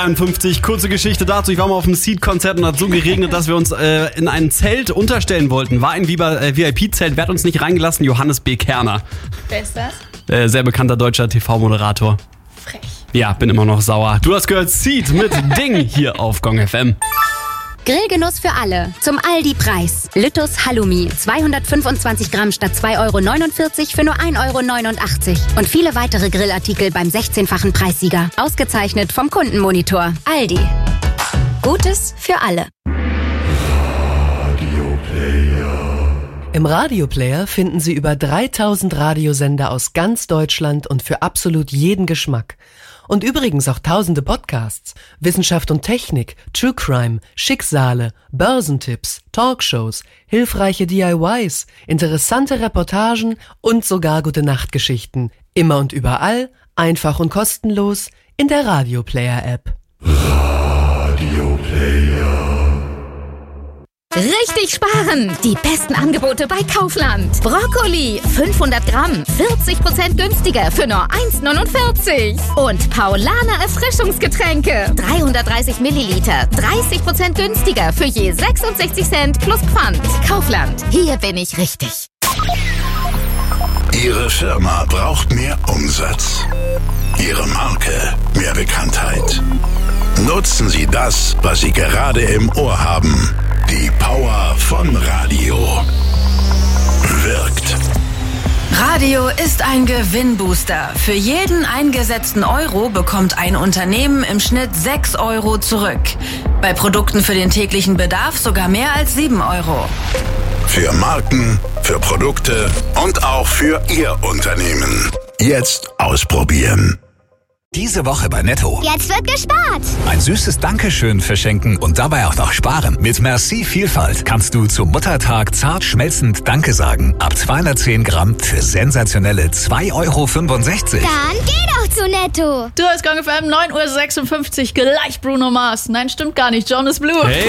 51, kurze Geschichte dazu. Ich war mal auf einem Seed-Konzert und hat so geregnet, dass wir uns in ein Zelt unterstellen wollten. War ein VIP-Zelt, wer hat uns nicht reingelassen? Johannes B. Kerner. Wer ist das? Sehr bekannter deutscher TV-Moderator. Frech. Ja, bin immer noch sauer. Du hast gehört Seed mit Ding hier auf Gong FM. Grillgenuss für alle. Zum Aldi-Preis. Lüttus Halloumi. 225 Gramm statt 2,49 € für nur 1,89 €. Und viele weitere Grillartikel beim 16-fachen Preissieger. Ausgezeichnet vom Kundenmonitor. Aldi. Gutes für alle. Im Radioplayer finden Sie über 3000 Radiosender aus ganz Deutschland und für absolut jeden Geschmack. Und übrigens auch tausende Podcasts, Wissenschaft und Technik, True Crime, Schicksale, Börsentipps, Talkshows, hilfreiche DIYs, interessante Reportagen und sogar Gute-Nacht-Geschichten. Immer und überall, einfach und kostenlos in der Radioplayer-App. Richtig sparen! Die besten Angebote bei Kaufland. Brokkoli, 500 Gramm, 40% günstiger für nur 1,49 €. Und Paulaner Erfrischungsgetränke, 330 Milliliter, 30% günstiger für je 66 Cent plus Pfand. Kaufland, hier bin ich richtig. Ihre Firma braucht mehr Umsatz. Ihre Marke mehr Bekanntheit. Nutzen Sie das, was Sie gerade im Ohr haben. Die Power von Radio wirkt. Radio ist ein Gewinnbooster. Für jeden eingesetzten Euro bekommt ein Unternehmen im Schnitt 6 € zurück. Bei Produkten für den täglichen Bedarf sogar mehr als 7 €. Für Marken, für Produkte und auch für Ihr Unternehmen. Jetzt ausprobieren. Diese Woche bei Netto. Jetzt wird gespart. Ein süßes Dankeschön verschenken und dabei auch noch sparen. Mit Merci Vielfalt kannst du zum Muttertag zart schmelzend Danke sagen. Ab 210 Gramm für sensationelle 2,65 €. Dann geh doch zu Netto. Du hast Gong FM 9:56 Uhr, gleich Bruno Mars. Nein, stimmt gar nicht, Jonas Blue. Hey.